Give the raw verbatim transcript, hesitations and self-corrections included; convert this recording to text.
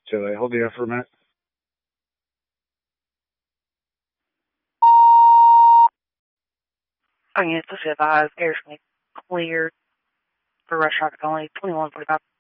Should I hold you up for a minute? I mean, it's just advised, air's going to be cleared for rush traffic only, twenty-one forty-five.